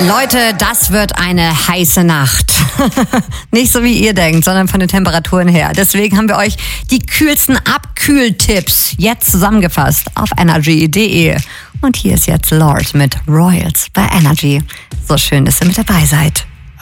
Leute, das wird eine heiße Nacht. Nicht so wie ihr denkt, sondern von den Temperaturen her. Deswegen haben wir euch die kühlsten Abkühltipps jetzt zusammengefasst auf energy.de. Und hier ist jetzt Lord mit Royals bei Energy. So schön, dass ihr mit dabei seid.